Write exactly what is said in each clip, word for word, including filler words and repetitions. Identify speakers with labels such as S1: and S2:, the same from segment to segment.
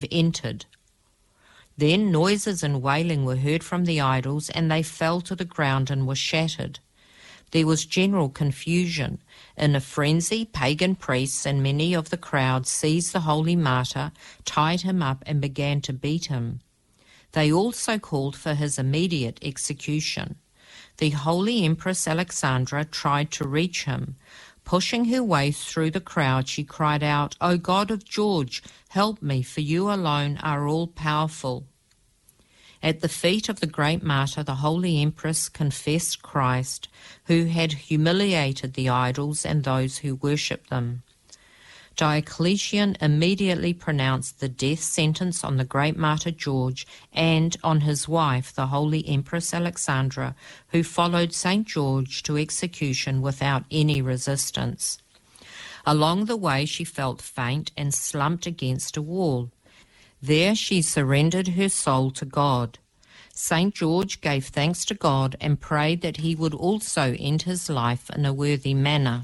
S1: entered. Then noises and wailing were heard from the idols, and they fell to the ground and were shattered. There was general confusion. In a frenzy, pagan priests and many of the crowd seized the holy martyr, tied him up, and began to beat him. They also called for his immediate execution. The holy Empress Alexandra tried to reach him. Pushing her way through the crowd, she cried out, "O God of George, help me, for you alone are all-powerful." At the feet of the great martyr, the holy empress confessed Christ, who had humiliated the idols and those who worshipped them. Diocletian immediately pronounced the death sentence on the great martyr George and on his wife, the holy Empress Alexandra, who followed Saint George to execution without any resistance. Along the way, she felt faint and slumped against a wall. There she surrendered her soul to God. Saint George gave thanks to God and prayed that he would also end his life in a worthy manner.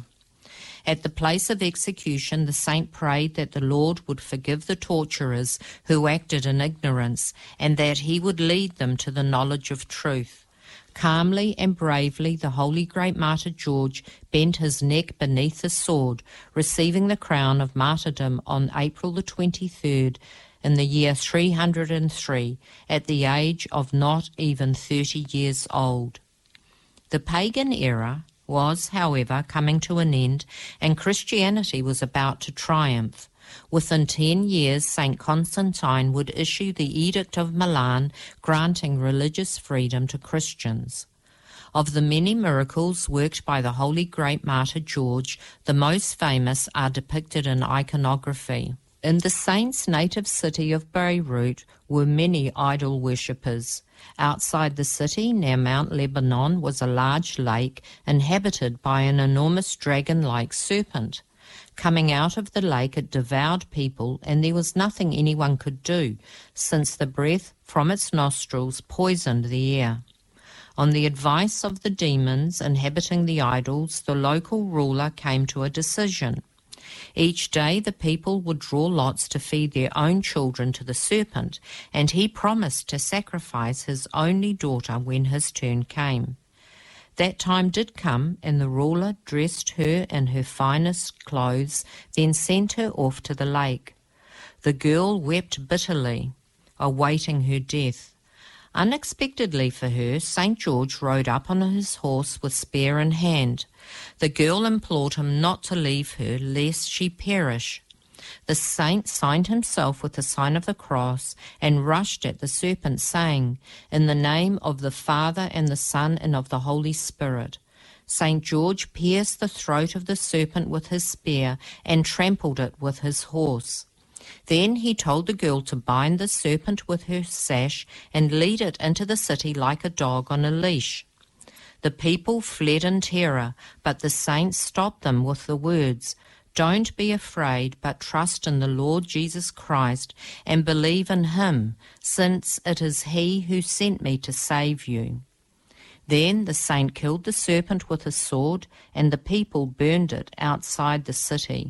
S1: At the place of execution, the saint prayed that the Lord would forgive the torturers who acted in ignorance, and that he would lead them to the knowledge of truth. Calmly and bravely, the holy great martyr George bent his neck beneath the sword, receiving the crown of martyrdom on April the twenty-third in the year three hundred three, at the age of not even thirty years old. The pagan era was, however, coming to an end, and Christianity was about to triumph. Within ten years, Saint Constantine would issue the Edict of Milan, granting religious freedom to Christians. Of the many miracles worked by the holy great martyr George, the most famous are depicted in iconography. In the saint's native city of Beirut were many idol worshippers. Outside the city, near Mount Lebanon, was a large lake inhabited by an enormous dragon-like serpent. Coming out of the lake, it devoured people, and there was nothing anyone could do, since the breath from its nostrils poisoned the air. On the advice of the demons inhabiting the idols, the local ruler came to a decision. Each day the people would draw lots to feed their own children to the serpent, and he promised to sacrifice his only daughter when his turn came. That time did come, and the ruler dressed her in her finest clothes, then sent her off to the lake. The girl wept bitterly, awaiting her death. Unexpectedly for her, Saint George rode up on his horse with spear in hand. The girl implored him not to leave her, lest she perish. The saint signed himself with the sign of the cross and rushed at the serpent, saying, "In the name of the Father and the Son and of the Holy Spirit." Saint George pierced the throat of the serpent with his spear and trampled it with his horse. Then he told the girl to bind the serpent with her sash and lead it into the city like a dog on a leash. The people fled in terror, but the saint stopped them with the words, "Don't be afraid, but trust in the Lord Jesus Christ and believe in him, since it is he who sent me to save you." Then the saint killed the serpent with a sword, and the people burned it outside the city.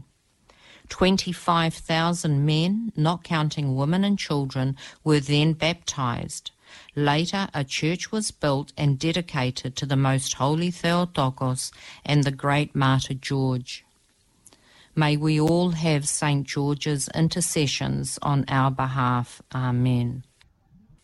S1: Twenty-five thousand men, not counting women and children, were then baptized. Later, a church was built and dedicated to the Most Holy Theotokos and the great martyr George. May we all have Saint George's intercessions on our behalf. Amen.